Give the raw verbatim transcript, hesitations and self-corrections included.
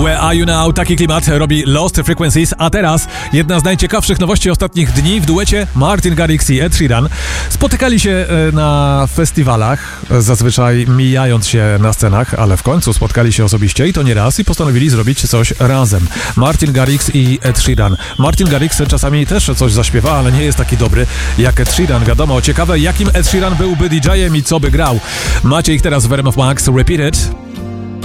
Where Are You Now? Taki klimat robi Lost Frequencies, a teraz jedna z najciekawszych nowości ostatnich dni w duecie Martin Garrix i Ed Sheeran. Spotykali się na festiwalach, zazwyczaj mijając się na scenach, ale w końcu spotkali się osobiście i to nie raz i postanowili zrobić coś razem. Martin Garrix i Ed Sheeran. Martin Garrix czasami też coś zaśpiewa, ale nie jest taki dobry jak Ed Sheeran. Wiadomo, ciekawe jakim Ed Sheeran byłby D J-em i co by grał. Macie ich teraz w R M F Max Repeated.